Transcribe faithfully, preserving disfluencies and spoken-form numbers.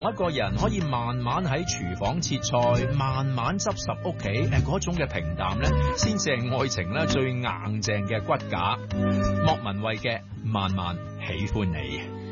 一個人可以慢慢喺廚房切菜，慢慢執拾屋企，誒嗰種嘅平淡咧，先至係愛情咧最硬淨嘅骨架。莫文蔚嘅慢慢喜歡你。